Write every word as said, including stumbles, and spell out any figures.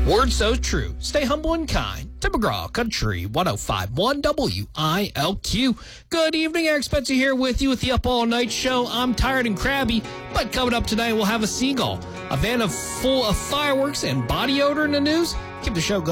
Word so true. Stay humble and kind. To McGraw Country one oh five point one W I L Q. Good evening, Eric Spencer here with you with the Up All Night Show. I'm tired and crabby, but coming up tonight we'll have a seagull, a van of full of fireworks and body odor in the news. Keep the show going.